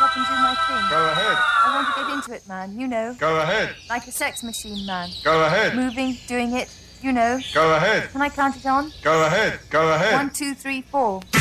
up and do my thing. Go ahead. I want to get into it, man, you know. Go ahead. Like a sex machine, man. Go ahead. Moving, doing it, you know. Go ahead. Can I count it on? Go ahead. Go ahead. 1, 2, 3, 4.